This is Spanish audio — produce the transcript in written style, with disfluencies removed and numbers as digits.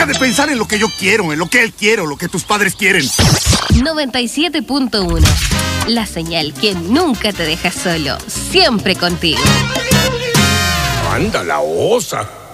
de pensar en lo que yo quiero, en lo que él quiere, lo que tus padres quieren. 97.1. La señal que nunca te deja solo, siempre contigo. ¡Anda la osa!